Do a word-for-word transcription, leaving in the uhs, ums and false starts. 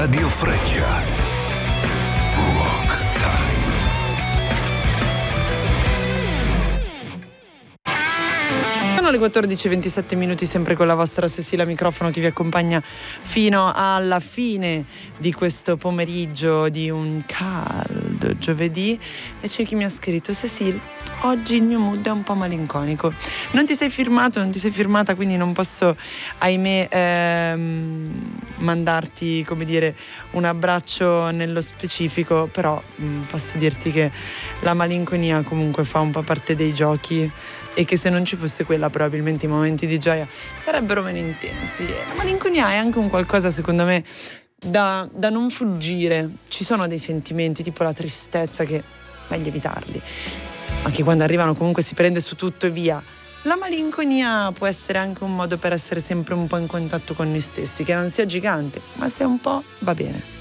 Radio Freccia. Rock Time. Sono le quattordici e ventisette minuti, sempre con la vostra Cecilia microfono che vi accompagna fino alla fine di questo pomeriggio di un caldo giovedì. E c'è chi mi ha scritto: Cecil, oggi il mio mood è un po' malinconico. Non ti sei firmato, non ti sei firmata, quindi non posso, ahimè, ehm, mandarti, come dire, un abbraccio nello specifico, però mh, posso dirti che la malinconia comunque fa un po' parte dei giochi e che se non ci fosse quella probabilmente i momenti di gioia sarebbero meno intensi. La malinconia è anche un qualcosa, secondo me, da, da non fuggire. Ci sono dei sentimenti tipo la tristezza che è meglio evitarli, ma che quando arrivano comunque si prende su tutto e via. La malinconia può essere anche un modo per essere sempre un po' in contatto con noi stessi, che non sia gigante, ma se un po' va bene.